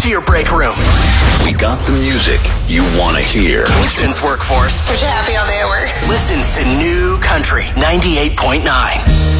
to your break room. We got the music you want to hear. Kingston's workforce, which are happy all day at work, listens to New Country 98.9.